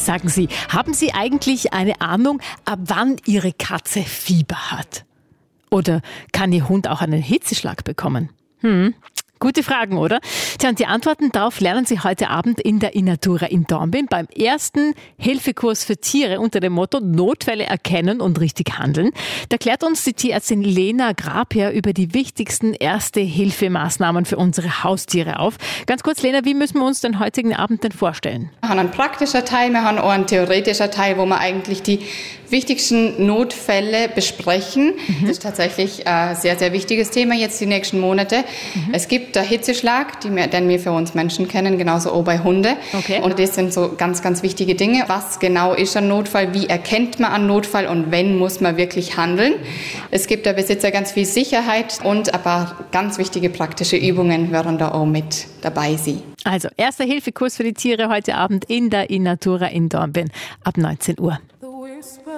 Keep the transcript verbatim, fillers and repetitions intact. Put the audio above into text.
Sagen Sie, haben Sie eigentlich eine Ahnung, ab wann Ihre Katze Fieber hat? Oder kann Ihr Hund auch einen Hitzeschlag bekommen? Hm. Gute Fragen, oder? Tja, und die Antworten darauf lernen Sie heute Abend in der Innatura in Dornbirn beim ersten Hilfekurs für Tiere unter dem Motto Notfälle erkennen und richtig handeln. Da klärt uns die Tierärztin Lena Grapier über die wichtigsten Erste-Hilfe-Maßnahmen für unsere Haustiere auf. Ganz kurz, Lena, wie müssen wir uns den heutigen Abend denn vorstellen? Wir haben einen praktischen Teil, wir haben auch einen theoretischen Teil, wo wir eigentlich die wichtigsten Notfälle besprechen. Mhm. Das ist tatsächlich ein sehr, sehr wichtiges Thema jetzt die nächsten Monate. Mhm. Es gibt der Hitzeschlag, die wir, den wir für uns Menschen kennen, genauso auch bei Hunden. Okay. Und das sind so ganz, ganz wichtige Dinge. Was genau ist ein Notfall? Wie erkennt man einen Notfall? Und wenn, muss man wirklich handeln? Es gibt der Besitzer ganz viel Sicherheit und ein paar ganz wichtige praktische Übungen werden da auch mit dabei sein. Also, erster Hilfekurs für die Tiere heute Abend in der Innatura in Dornbirn ab neunzehn Uhr.